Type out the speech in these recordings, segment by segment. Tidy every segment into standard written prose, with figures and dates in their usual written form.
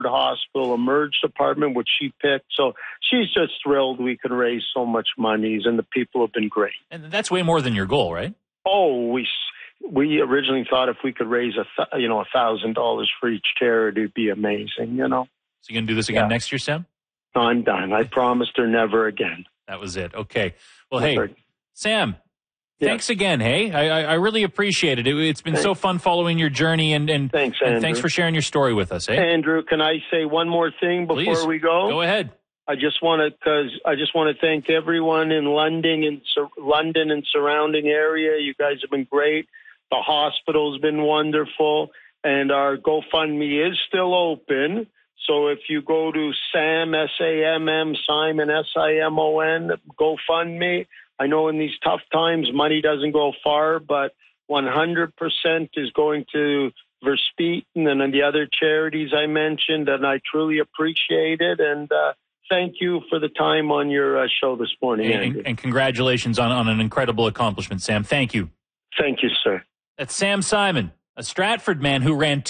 Hospital Emerge department, which she picked. So she's just thrilled we could raise so much money, and the people have been great. And that's way more than your goal, right? Oh, we originally thought if we could raise $1,000 for each charity, it'd be amazing. So you're gonna do this again next year, Sam? No, I'm done. I promised her never again. That was it. Okay. Well, hey, Sam. Thanks again, hey? I really appreciate it. It's been so fun following your journey, and thanks, Andrew. And thanks for sharing your story with us, hey? Andrew, can I say one more thing before we go? Go ahead. I just want to thank everyone in London and surrounding area. You guys have been great. The hospital's been wonderful, and our GoFundMe is still open. So if you go to Sam, S-A-M-M, Simon, S-I-M-O-N, GoFundMe. I know in these tough times, money doesn't go far, but 100% is going to Verspeten and the other charities I mentioned, and I truly appreciate it. And thank you for the time on your show this morning. And congratulations on an incredible accomplishment, Sam. Thank you. Thank you, sir. That's Sam Simon, a Stratford man who ran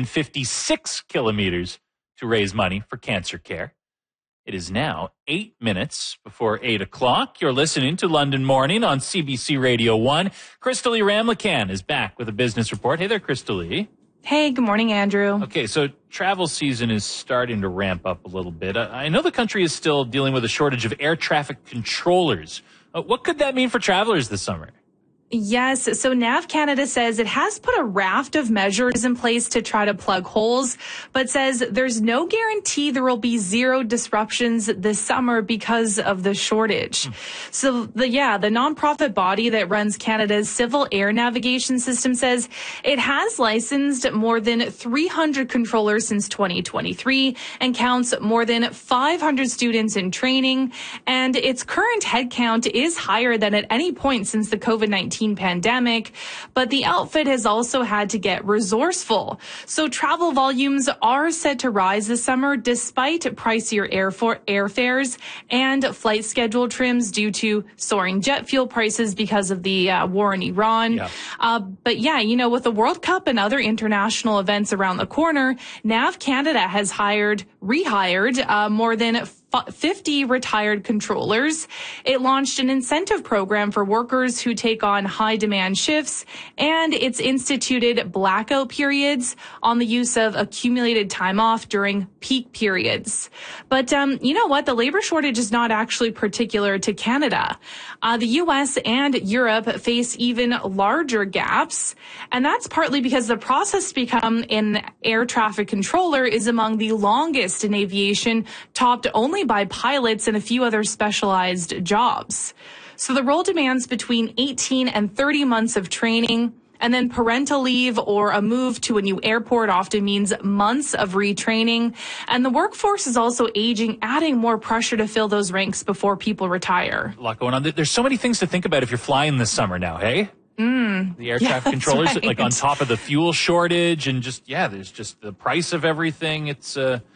256 kilometers to raise money for cancer care. It is now 8 minutes before 8 o'clock. You're listening to London Morning on CBC Radio 1. Crystalie Ramlakan is back with a business report. Hey there, Crystalie. Hey, good morning, Andrew. Okay, so travel season is starting to ramp up a little bit. I know the country is still dealing with a shortage of air traffic controllers. What could that mean for travelers this summer? Yes. So NAV Canada says it has put a raft of measures in place to try to plug holes, but says there's no guarantee there will be zero disruptions this summer because of the shortage. So the nonprofit body that runs Canada's civil air navigation system says it has licensed more than 300 controllers since 2023 and counts more than 500 students in training. And its current headcount is higher than at any point since the COVID-19 pandemic, but the outfit has also had to get resourceful. So travel volumes are set to rise this summer despite pricier airfares and flight schedule trims due to soaring jet fuel prices because of the war in Iran. With the World Cup and other international events around the corner, NAV Canada has rehired more than 50 retired controllers. It launched an incentive program for workers who take on high demand shifts, and it's instituted blackout periods on the use of accumulated time off during peak periods. But you know what? The labor shortage is not actually particular to Canada. The U.S. and Europe face even larger gaps, and that's partly because the process to become an air traffic controller is among the longest in aviation, topped only by pilots and a few other specialized jobs. So the role demands between 18 and 30 months of training, and then parental leave or a move to a new airport often means months of retraining. And the workforce is also aging, adding more pressure to fill those ranks before people retire. A lot going on. There's so many things to think about if you're flying this summer now, hey? The air traffic controllers, right. Like on top of the fuel shortage and there's just the price of everything. It's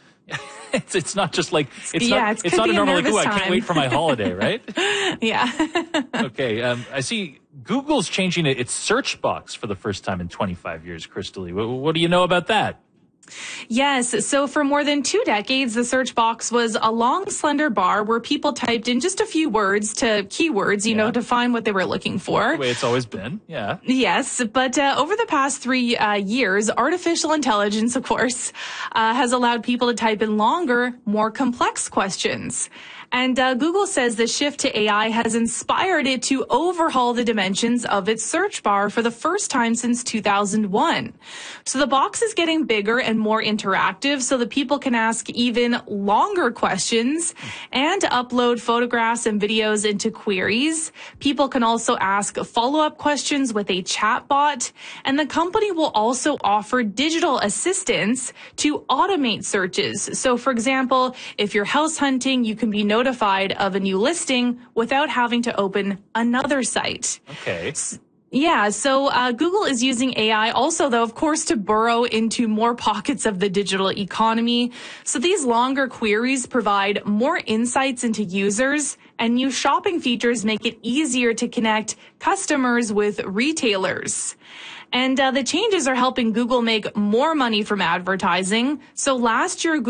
not just like, it's not a normal, I can't wait for my holiday, right? Yeah. Okay. I see Google's changing its search box for the first time in 25 years, Crystalie. What do you know about that? Yes. So for more than 2 decades, the search box was a long, slender bar where people typed in just a few words to keywords, to find what they were looking for. The way it's always been. Yeah. Yes. But over the past 3 years, artificial intelligence, of course, has allowed people to type in longer, more complex questions. And Google says the shift to AI has inspired it to overhaul the dimensions of its search bar for the first time since 2001. So the box is getting bigger and more interactive so that people can ask even longer questions and upload photographs and videos into queries. People can also ask follow-up questions with a chat bot. And the company will also offer digital assistants to automate searches. So, for example, if you're house hunting, you can be notified of a new listing without having to open another site. Okay. Yeah, so Google is using AI also, though, of course, to burrow into more pockets of the digital economy. So these longer queries provide more insights into users, and new shopping features make it easier to connect customers with retailers. And the changes are helping Google make more money from advertising. So last year,